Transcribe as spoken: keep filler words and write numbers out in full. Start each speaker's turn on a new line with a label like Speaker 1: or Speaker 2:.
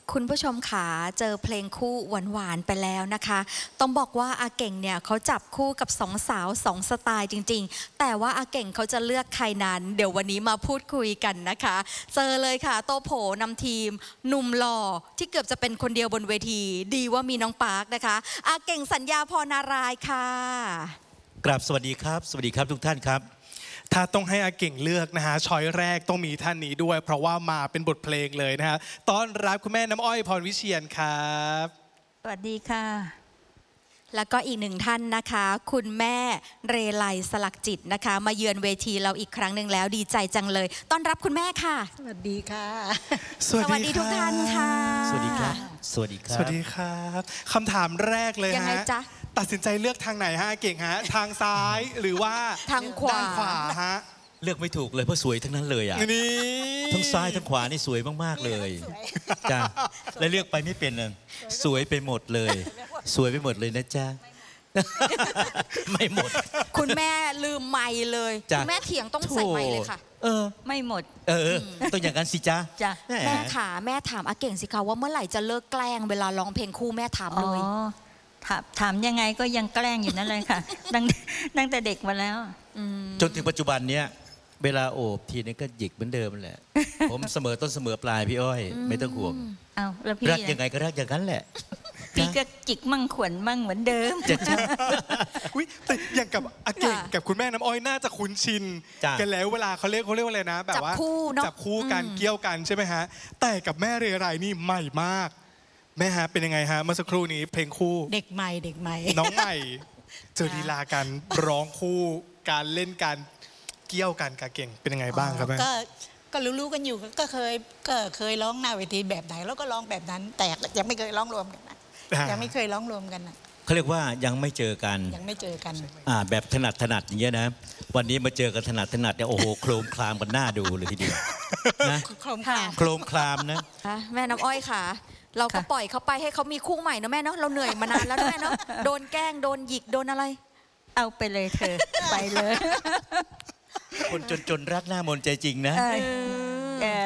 Speaker 1: คุณผู้ชมขาเจอเพลงคู่หวานๆไปแล้วนะคะต้องบอกว่าอาเก่งเนี่ยเขาจับคู่กับสองสาวสองสไตล์จริงๆแต่ว่าอาเก่งเขาจะเลือกใครนั้นเดี๋ยววันนี้มาพูดคุยกันนะคะเจอเลยค่ะโตโผนำทีมหนุ่มหล่อที่เกือบจะเป็นคนเดียวบนเวทีดีว่ามีน้องปาร์คนะคะอาเก่งสัญญาพรนารายณ์ค่ะ
Speaker 2: กราบสวัสดีครับสวัสดีครับทุกท่านครับ
Speaker 3: ถ้าต้องให้อาเก่งเลือกนะฮะช้อยแรกต้องมีท่านนี้ด้วยเพราะว่ามาเป็นบทเพลงเลยนะฮะต้อนรับคุณแม่น้ำอ้อยพรวิเชียรครับ
Speaker 4: สวัสดีค่ะ
Speaker 1: แล้วก็อีกหนึ่งท่านนะคะคุณแม่เรไลสลักจิตนะคะมาเยือนเวทีเราอีกครั้งหนึ่งแล้วดีใจจังเลยต้อนรับคุณแม่ค่ะ
Speaker 4: สวัสดีค่ะ
Speaker 1: สวัสดีทุกท่านค่ะ
Speaker 2: สวัสดีครับสวัสดีครับ
Speaker 3: สวัสดีครับคำถามแรกเลยฮะ
Speaker 1: ยังไงจ๊ะ
Speaker 3: ตัดสินใจเลือกทางไหนฮะเก่งฮะทางซ้ายหรือว่า
Speaker 1: ทางขวา
Speaker 3: ด้านขวาฮะ
Speaker 2: เลือกไม่ถูกเลยเพราะสวยทั้งนั้นเลยอ่ะ
Speaker 3: นี่
Speaker 2: ทั้งซ้ายทั้งขวานี่สวยมากๆเลยจ้าและเลือกไปไม่เป็นเลยสวยไปหมดเลยสวยไปหมดเลยนะจ๊ะไม่หมด
Speaker 1: คุณแม่ลืมไมค์เลยคุณแม่เถียงต้องใส่ไมค์เลยค่ะ
Speaker 2: เออ
Speaker 4: ไม่หมด
Speaker 2: เออต้องอย่างนั้นสิจ๊ะ
Speaker 4: จ้ะ
Speaker 1: แม่ขาแม่ถามอาเก่งสิคะว่าเมื่อไหร่จะเลิกแกล้งเวลาร้องเพลงคู่แม่ถามเลย
Speaker 4: ถามถามยังไงก็ยังแกล้งอยู่นั่นเลยค่ะตั้งตั้งแต่เด็กมาแล้ว
Speaker 2: จนถึงปัจจุบันเนี้ยเวลาโอบทีนี้ก็หยิกเหมือนเดิมแหละผมเสมอต้นเสมอปลายพี่อ้อยไม่ต้องห่วง
Speaker 4: เอาแล้วพี่
Speaker 2: รักยังไงก็รักอย่างนั้นแหละ
Speaker 4: พี่ก็จิกมั่งขวนมั่งเหมือนเดิม
Speaker 2: จะจ้า
Speaker 3: อุ้ยแต่อย่างกับอาเก่งกับคุณแม่น้ำอ้อยน่าจะคุ้นชินกันแล้วเวลาเขาเรียกเขาเรียกว่าอะไรนะแบบว่า
Speaker 1: จับคู่เนาะ
Speaker 3: จับคู่กันเกี่ยวกันใช่ไหมฮะแต่กับแม่เรไรนี่ใหม่มากแม่ฮะเป็นยังไงฮะเมื่อสักครู่นี้เพลงคู่
Speaker 4: เด็กใหม่เด็กใหม่
Speaker 3: น้องใหม่เจอลีลาการร้องคู่การเล่นการเกี่ยวกันกับเก่งเป็นยังไงบ้างครับแม่
Speaker 5: ก็ก็รู้ๆกันอยู่ก็เคยก็เคยร้องหน้าเวทีแบบไหนแล้วก็ร้องแบบนั้นแต่ยังไม่เคยร้องรวมกันนะยังไม่เคยร้องรวมกันนะ
Speaker 2: เขาเรียกว่ายังไม่เจอกัน
Speaker 5: ยังไม่เจอกัน
Speaker 2: อ่าแบบถนัดถนัดอย่างเงี้ยนะวันนี้มาเจอกันถนัดถนัดเนี่ยโอ้โหโครมคลามกันหน้าดูเลยทีเดียวนะ
Speaker 5: โครมคลาม
Speaker 2: โครมคลามนะ
Speaker 1: แม่น้ำอ้อยค่ะเราก็ปล่อยเขาไปให้เขามีคู่ใหม่นะแม่เนาะเราเหนื่อยมานานแล้วแม่เนาะโดนแกล้งโดนหยิกโดนอะไร
Speaker 4: เอาไปเลยเธอไปเลย
Speaker 2: คนจนๆรักหน้ามนใจจริงนะ